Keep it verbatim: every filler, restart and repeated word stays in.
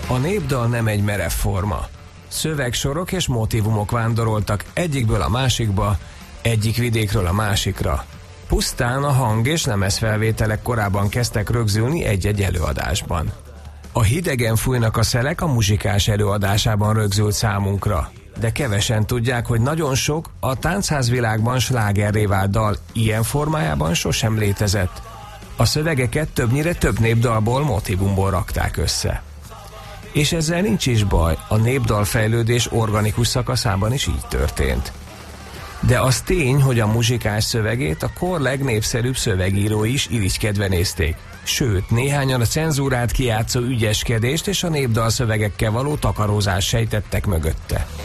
A népdal nem egy merev forma. Szövegsorok és motívumok vándoroltak egyikből a másikba, egyik vidékről a másikra. Pusztán a hang- és lemezfelvételek korábban kezdtek rögzülni egy-egy előadásban. A Hidegen fújnak a szelek a muzsikás előadásában rögzült számunkra, de kevesen tudják, hogy nagyon sok a táncházvilágban slágerré vált dal ilyen formájában sosem létezett. A szövegeket többnyire több népdalból, motívumból rakták össze. És ezzel nincs is baj, a népdalfejlődés organikus szakaszában is így történt. De az tény, hogy a muzsikás szövegét a kor legnépszerűbb szövegírói is irigykedve nézték. Sőt, néhányan a cenzúrát kijátszó ügyeskedést és a népdalszövegekkel való takarózást sejtettek mögötte.